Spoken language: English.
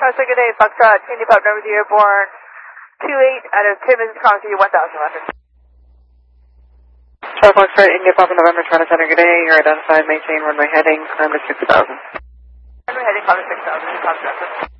Say good day, Foxtrot, India Pop number airborne 28 out of Timmins, Conky, 1000 left. Charlie Foxtrot, India Pop November, Toronto Center, good day. You're identified, maintain runway heading, climb to 6000. Runway heading, climb to 6000, Foxtrot.